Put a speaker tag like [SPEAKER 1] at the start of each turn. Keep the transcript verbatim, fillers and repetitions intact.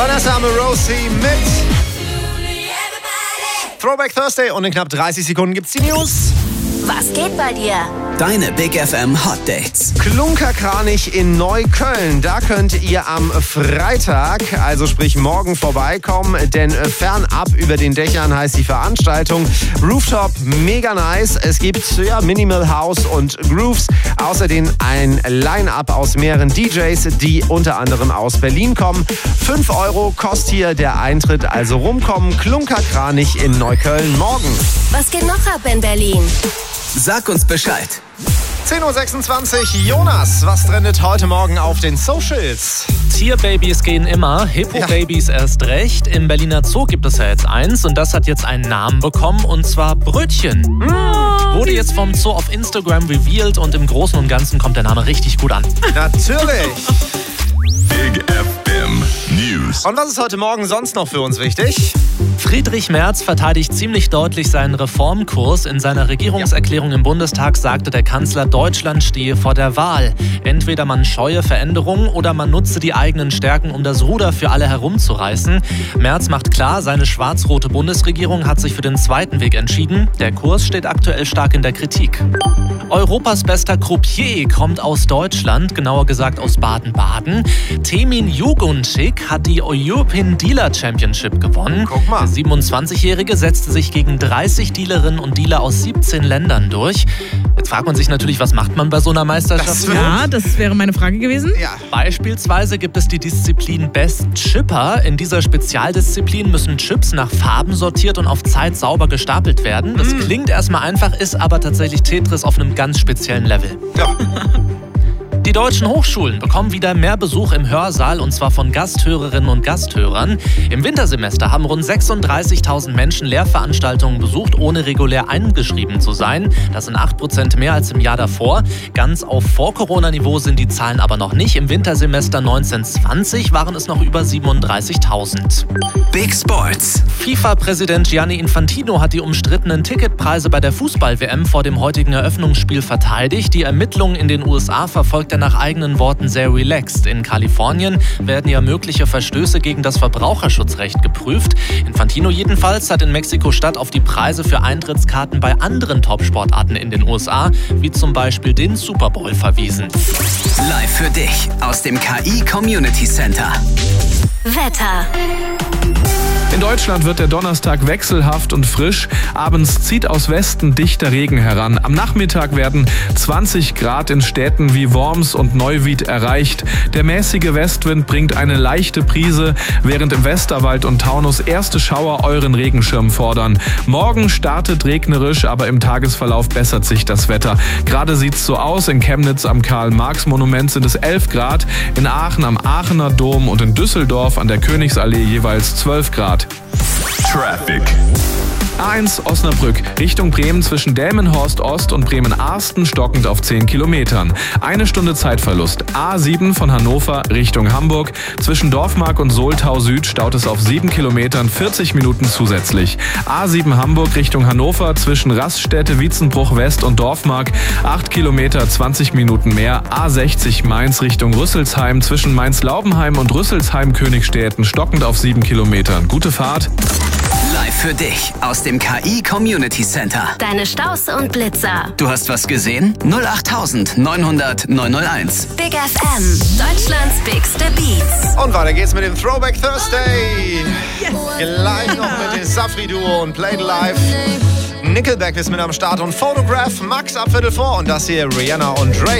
[SPEAKER 1] Vanessa Amorosi mit Throwback Thursday und in knapp dreißig Sekunden gibt's die News.
[SPEAKER 2] Was geht bei dir?
[SPEAKER 3] Deine Big F M Hot Dates.
[SPEAKER 1] Klunkerkranich in Neukölln. Da könnt ihr am Freitag, also sprich morgen, vorbeikommen, denn fernab über den Dächern heißt die Veranstaltung. Rooftop, mega nice. Es gibt ja Minimal House und Grooves. Außerdem ein Line-Up aus mehreren D Js, die unter anderem aus Berlin kommen. fünf Euro kostet hier der Eintritt, also rumkommen. Klunkerkranich in Neukölln morgen.
[SPEAKER 2] Was geht noch ab in Berlin?
[SPEAKER 3] Sag uns Bescheid.
[SPEAKER 1] zehn Uhr sechsundzwanzig, Jonas, was trendet heute Morgen auf den Socials?
[SPEAKER 4] Tierbabys gehen immer, Hippo-Babys ja. erst recht. Im Berliner Zoo gibt es ja jetzt eins und das hat jetzt einen Namen bekommen und zwar Brötchen. Oh, Wurde jetzt vom Zoo auf Instagram revealed und im Großen und Ganzen kommt der Name richtig gut an.
[SPEAKER 1] Natürlich.
[SPEAKER 5] Big F M News.
[SPEAKER 1] Und was ist heute Morgen sonst noch für uns wichtig?
[SPEAKER 4] Friedrich Merz verteidigt ziemlich deutlich seinen Reformkurs. In seiner Regierungserklärung im Bundestag sagte der Kanzler, Deutschland stehe vor der Wahl. Entweder man scheue Veränderungen oder man nutze die eigenen Stärken, um das Ruder für alle herumzureißen. Merz macht klar, seine schwarz-rote Bundesregierung hat sich für den zweiten Weg entschieden. Der Kurs steht aktuell stark in der Kritik. Europas bester Croupier kommt aus Deutschland, genauer gesagt aus Baden-Baden. Temin Jugunčić hat die European Dealer Championship gewonnen.
[SPEAKER 1] Guck mal.
[SPEAKER 4] Der siebenundzwanzigjährige setzte sich gegen dreißig Dealerinnen und Dealer aus siebzehn Ländern durch. Jetzt fragt man sich natürlich, was macht man bei so einer Meisterschaft?
[SPEAKER 1] Das
[SPEAKER 6] Ja, das wäre meine Frage gewesen.
[SPEAKER 1] Ja.
[SPEAKER 4] Beispielsweise gibt es die Disziplin Best Chipper. In dieser Spezialdisziplin müssen Chips nach Farben sortiert und auf Zeit sauber gestapelt werden. Das
[SPEAKER 1] Mm.
[SPEAKER 4] klingt erstmal einfach, ist aber tatsächlich Tetris auf einem ganz speziellen Level.
[SPEAKER 1] Ja.
[SPEAKER 4] Die deutschen Hochschulen bekommen wieder mehr Besuch im Hörsaal und zwar von Gasthörerinnen und Gasthörern. Im Wintersemester haben rund sechsunddreißigtausend Menschen Lehrveranstaltungen besucht, ohne regulär eingeschrieben zu sein. Das sind acht Prozent mehr als im Jahr davor. Ganz auf Vor-Corona-Niveau sind die Zahlen aber noch nicht. Im Wintersemester neunzehn zwanzig waren es noch über siebenunddreißigtausend.
[SPEAKER 3] Big Sports.
[SPEAKER 4] FIFA-Präsident Gianni Infantino hat die umstrittenen Ticketpreise bei der Fußball-W M vor dem heutigen Eröffnungsspiel verteidigt. Die Ermittlungen in den U S A verfolgt er nach eigenen Worten sehr relaxed. In Kalifornien werden ja mögliche Verstöße gegen das Verbraucherschutzrecht geprüft. Infantino jedenfalls hat in Mexiko-Stadt auf die Preise für Eintrittskarten bei anderen Top-Sportarten in den U S A, wie zum Beispiel den Super Bowl, verwiesen.
[SPEAKER 3] Live für dich aus dem K I Community Center.
[SPEAKER 2] Wetter.
[SPEAKER 7] In Deutschland wird der Donnerstag wechselhaft und frisch. Abends zieht aus Westen dichter Regen heran. Am Nachmittag werden zwanzig Grad in Städten wie Worms und Neuwied erreicht. Der mäßige Westwind bringt eine leichte Brise, während im Westerwald und Taunus erste Schauer euren Regenschirm fordern. Morgen startet regnerisch, aber im Tagesverlauf bessert sich das Wetter. Gerade sieht's so aus. In Chemnitz am Karl-Marx-Monument sind es elf Grad, in Aachen am Aachener Dom und in Düsseldorf an der Königsallee jeweils zwölf Grad.
[SPEAKER 5] Traffic.
[SPEAKER 7] A eins Osnabrück Richtung Bremen zwischen Delmenhorst Ost und Bremen-Arsten stockend auf zehn Kilometern. Eine Stunde Zeitverlust. A sieben von Hannover Richtung Hamburg. Zwischen Dorfmark und Soltau Süd staut es auf sieben Kilometern, vierzig Minuten zusätzlich. A sieben Hamburg Richtung Hannover zwischen Raststätte, Wietzenbruch West und Dorfmark. acht Kilometer, zwanzig Minuten mehr. A sechzig Mainz Richtung Rüsselsheim zwischen Mainz-Laubenheim und Rüsselsheim-Königstädten stockend auf sieben Kilometern. Gute Fahrt.
[SPEAKER 3] Live für dich aus dem K I Community Center.
[SPEAKER 2] Deine Staus und Blitzer.
[SPEAKER 3] Du hast was gesehen? null acht neun hundert neun null eins.
[SPEAKER 2] Big F M. Deutschlands bigste Beats.
[SPEAKER 1] Und weiter geht's mit dem Throwback Thursday. Gleich noch mit dem Safri-Duo und Play It Live. Nickelback ist mit am Start und Photograph, Max ab Viertel vor und das hier Rihanna und Drake.